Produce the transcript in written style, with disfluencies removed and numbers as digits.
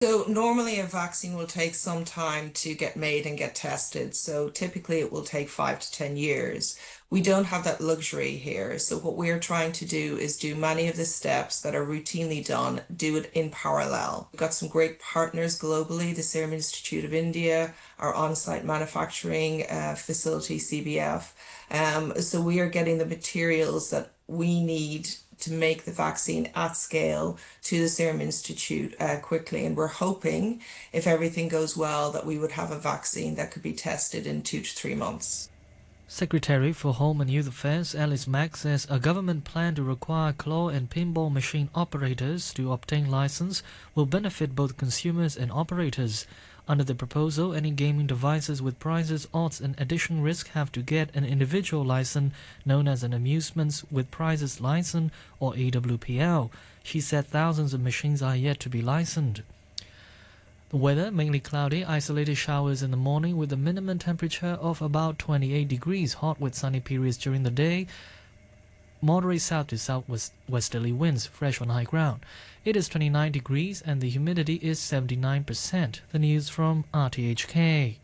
So normally a vaccine will take some time to get made and get tested. So typically it will take 5 to 10 years. We don't have that luxury here. So what we're trying to do is do many of the steps that are routinely done, do it in parallel. We've got some great partners globally, the Serum Institute of India, our on-site manufacturing facility, CBF. So we are getting the materials that we need to make the vaccine at scale to the Serum Institute quickly. And we're hoping, if everything goes well, that we would have a vaccine that could be tested in 2 to 3 months. Secretary for Home and Youth Affairs Alice Mack says a government plan to require claw and pinball machine operators to obtain license will benefit both consumers and operators. Under the proposal, any gaming devices with prizes, odds and addition risk have to get an individual license known as an Amusements with Prizes License or AWPL. She said thousands of machines are yet to be licensed. The weather, mainly cloudy, isolated showers in the morning with a minimum temperature of about 28 degrees, hot with sunny periods during the day, moderate south to southwesterly winds, fresh on high ground. It is 29 degrees and the humidity is 79%. The news from RTHK.